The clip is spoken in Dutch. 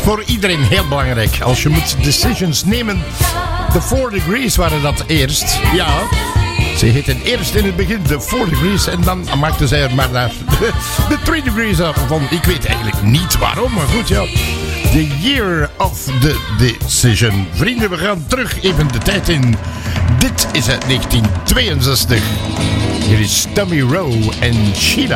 voor iedereen heel belangrijk. Als je moet decisions nemen. De 4 Degrees waren dat eerst. Ja, ze heetten eerst in het begin de 4 Degrees. En dan maakten zij er maar naar de 3 Degrees van. Ik weet eigenlijk niet waarom, maar goed ja. The Year of the Decision. Vrienden, we gaan terug even de tijd in. Dit is uit 1962. Hier is Tommy Rowe en Sheila.